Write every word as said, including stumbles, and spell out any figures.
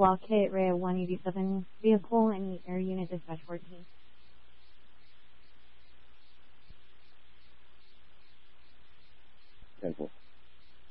Lockheed Ray one eighty-seven vehicle. Any air unit dispatch fourteen.